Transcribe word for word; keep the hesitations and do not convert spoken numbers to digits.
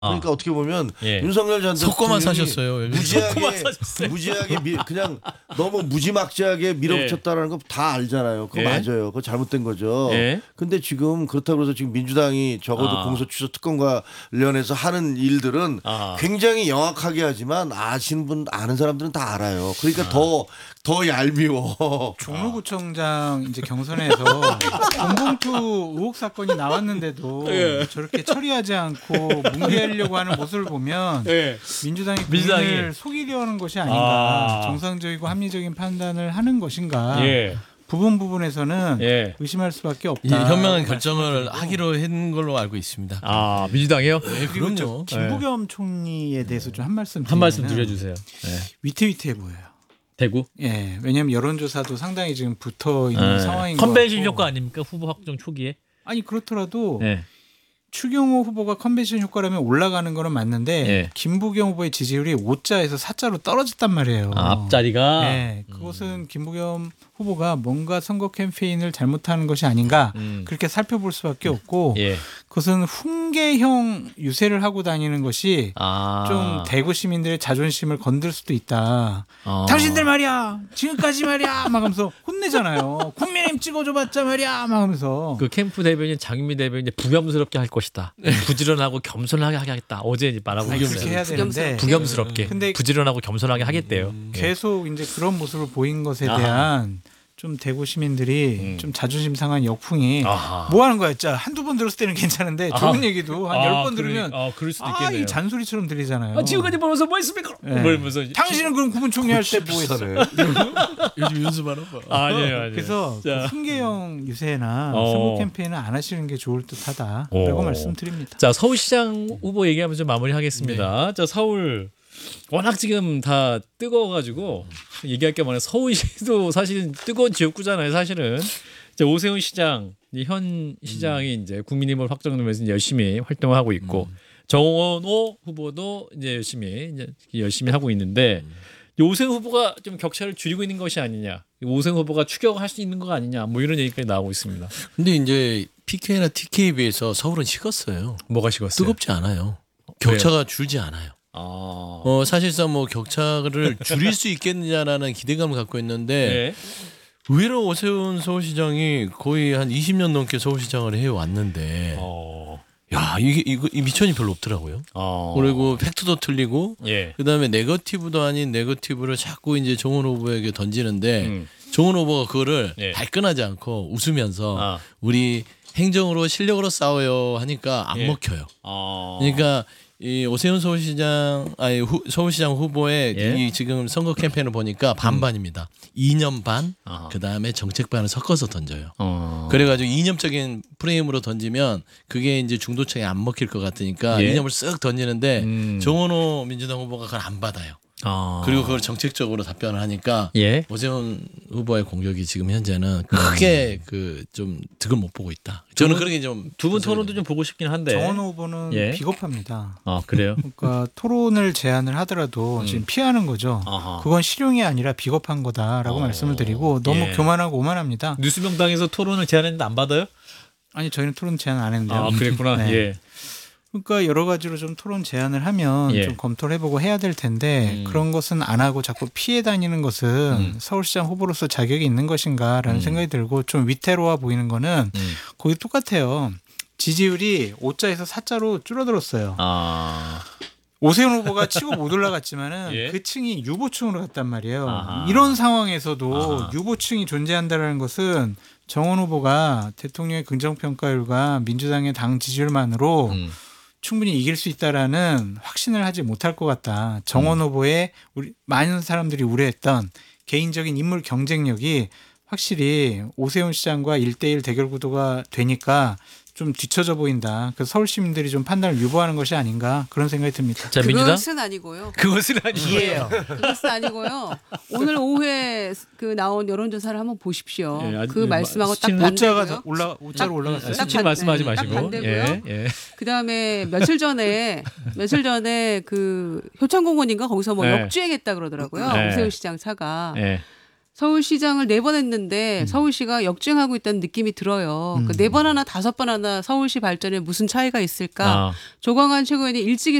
그러니까 아. 어떻게 보면 예. 윤석열 전 속고만 대통령이 사셨어요. 무지하게 사셨어요. 무지하게 미, 그냥 너무 무지막지하게 밀어붙였다라는 거 다 알잖아요. 그거 예. 맞아요. 그거 잘못된 거죠. 예. 근데 지금 그렇다고 해서 지금 민주당이 적어도 아. 공소 취소 특검과 관련해서 하는 일들은 아. 굉장히 영악하게 하지만 아시는 분 아는 사람들은 다 알아요. 그러니까 더 더 얄미워. 종로구청장 이제 경선에서 돈봉투 의혹 사건이 나왔는데도 예. 저렇게 처리하지 않고 뭉개려고 하는 모습을 보면 예. 민주당이 민주당이. 국민을 속이려 하는 것이 아닌가, 아. 정상적이고 합리적인 판단을 하는 것인가, 예. 부분 부분에서는 예. 의심할 수밖에 없다. 이 현명한 결정을 하기로 한 걸로 알고 있습니다. 아 민주당이요? 네, 그리고 저 그럼요. 김부겸 총리에 대해서 좀 한 말씀 한 말씀 드리면은 드려주세요. 예. 위태위태해 보여요. 대구. 예, 왜냐하면 여론조사도 상당히 지금 붙어 있는 예. 상황인 것 컨벤션 같고. 효과 아닙니까 후보 확정 초기에? 아니 그렇더라도 예. 추경호 후보가 컨벤션 효과라면 올라가는 거는 맞는데 예. 김부겸 후보의 지지율이 오자에서 사자로 떨어졌단 말이에요. 아, 앞자리가. 네, 그것은 김부겸 후보가 뭔가 선거 캠페인을 잘못하는 것이 아닌가 음. 그렇게 살펴볼 수밖에 없고 예. 그것은 훈계형 유세를 하고 다니는 것이 아. 좀 대구 시민들의 자존심을 건들 수도 있다. 아. 당신들 말이야 지금까지 말이야 막 하면서 혼내잖아요. 국민의힘 찍어줘봤자 말이야 막 하면서 그 캠프 대변인 장미 대변인 이제 부겸스럽게 할 것이다. 부지런하고 겸손하게 하겠다. 어제 이제 말하고 아니, 있어요. 그렇게 해야 되는데 부겸스럽게. 근데 부지런하고 겸손하게 하겠대요. 예. 계속 이제 그런 모습을 보인 것에 아하. 대한 좀 대구 시민들이 음. 좀 자존심 상한 역풍이 아하. 뭐 하는 거야 진짜 한두 번 들었을 때는 괜찮은데 아하. 좋은 얘기도 한 열 번 들으면 아, 그럴 수도 아, 있겠네요. 이 잔소리처럼 들리잖아요. 아, 지금까지 보면서 뭐 했습니까? 예. 뭐 이러면서 당신은 그럼 구분총리 할 때 뭐 했어? 요즘 연습하는 거. 아니에요, 아니에요. 그래서 그 자. 훈계형 유세나 어. 선거 캠페인은 안 하시는 게 좋을 듯하다라고 어. 말씀드립니다. 자, 서울시장 후보 얘기하면서 마무리하겠습니다. 자, 서울 워낙 지금 다 뜨거워가지고 얘기할 게 많아요. 서울시도 사실 뜨거운 지역구잖아요. 사실은 자, 오세훈 시장, 이현 시장이 이제 국민힘을 확정되면서 이제 열심히 활동을 하고 있고 정원호 후보도 이제 열심히 이제 열심히 하고 있는데 오세훈 후보가 좀 격차를 줄이고 있는 것이 아니냐, 오세훈 후보가 추격할 수 있는 거 아니냐, 뭐 이런 얘기까지 나오고 있습니다. 근데 이제 피케이나 티케이에 비해서 서울은 식었어요. 뭐가 식었어요? 뜨겁지 않아요. 격차가 줄지 않아요. 아, 어, 사실상 뭐 격차를 줄일 수 있겠느냐라는 기대감을 갖고 있는데 네. 의외로 오세훈 서울시장이 거의 한 이십 년 넘게 서울시장을 해왔는데 어, 야 이게 이거 이 미천이 별로 없더라고요. 어, 그리고 팩트도 틀리고 예, 그다음에 네거티브도 아닌 네거티브를 자꾸 이제 정원 후보에게 던지는데 음. 정원 후보가 그거를 예. 발끈하지 않고 웃으면서 아. 우리 행정으로 실력으로 싸워요 하니까 안 예. 먹혀요. 어, 그러니까 이 오세훈 서울시장 아니 후, 서울시장 후보의 예. 이 지금 선거 캠페인을 보니까 반반입니다. 이념 반, 아하. 그다음에 정책 반을 섞어서 던져요. 어. 그래가지고 이념적인 프레임으로 던지면 그게 이제 중도층에 안 먹힐 것 같으니까 예. 이념을 쓱 던지는데 음. 정원호 민주당 후보가 그걸 안 받아요. 어. 그리고 그걸 정책적으로 답변을 하니까 예. 오세훈 후보의 공격이 지금 현재는 크게 그 좀 득을 못 보고 있다. 저는 그렇게 좀 두 분 토론도 좀 보고 싶긴 한데. 정원호 후보는 예. 비겁합니다. 아 그래요? 그러니까 토론을 제안을 하더라도 지금 피하는 거죠. 아하. 그건 실용이 아니라 비겁한 거다라고 어. 말씀을 드리고 너무 예. 교만하고 오만합니다. 뉴스명당에서 토론을 제안했는데 안 받아요? 아니 저희는 토론 제안 안 했는데요. 아 그랬구나. 네. 예. 그러니까 여러 가지로 좀 토론 제안을 하면 예. 좀 검토를 해보고 해야 될 텐데 음. 그런 것은 안 하고 자꾸 피해 다니는 것은 음. 서울시장 후보로서 자격이 있는 것인가라는 음. 생각이 들고 좀 위태로워 보이는 거는 음. 거기 똑같아요. 지지율이 오자에서 사자로 줄어들었어요. 아. 오세훈 후보가 치고 못 올라갔지만은 예. 그 층이 유보층으로 갔단 말이에요. 아하. 이런 상황에서도 아하. 유보층이 존재한다는 것은 정원 후보가 대통령의 긍정평가율과 민주당의 당 지지율만으로 음. 충분히 이길 수 있다라는 확신을 하지 못할 것 같다. 정원 음. 후보의 우리 많은 사람들이 우려했던 개인적인 인물 경쟁력이 확실히 오세훈 시장과 일 대일 대결 구도가 되니까 좀 뒤처져 보인다. 그 서울 시민들이 좀 판단을 유보하는 것이 아닌가 그런 생각이 듭니다. 자 민주당. 그것은 아니고요. 그것은 아니에요. 그것은 아니고요. 오늘 오후에 그 나온 여론조사를 한번 보십시오. 예, 아주 그 말씀하고 딱 수치는 오자가 반대고요. 올라 오자로 올라갔어요. 딱 수치는 반- 말씀하지 네, 딱 마시고. 반대고요. 예. 예. 그다음에 며칠 전에 며칠 전에 그 효창공원인가 거기서 뭐 네. 역주행했다 그러더라고요. 네. 오세훈 시장 차가. 예. 서울시장을 네 번 했는데 서울시가 역주행하고 있다는 느낌이 들어요. 음. 그 네 번 하나 다섯 번 하나 서울시 발전에 무슨 차이가 있을까? 아. 조광한 최고위원이 일찍